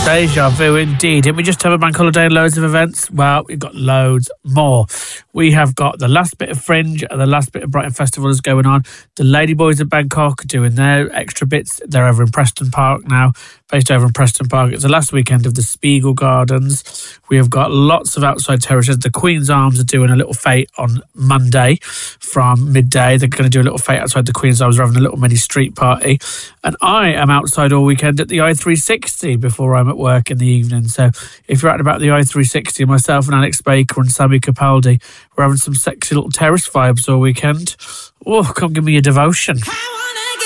Deja vu indeed. Didn't we just have a bank holiday and loads of events? Well, we've got loads more. We have got the last bit of Fringe and the last bit of Brighton Festival is going on. The Ladyboys of Bangkok are doing their extra bits. They're over in Preston Park now, based over in Preston Park. It's the last weekend of the Spiegel Gardens. We have got lots of outside terraces. The Queen's Arms are doing a little fete on Monday from midday. They're going to do a little fete outside the Queen's Arms. We're having a little mini street party. And I am outside all weekend at the I360 before I'm at work in the evening. So if you're out and about the I360, myself and Alex Baker and Sammy Capaldi, we're having some sexy little terrace vibes all weekend. Oh, come give me a devotion.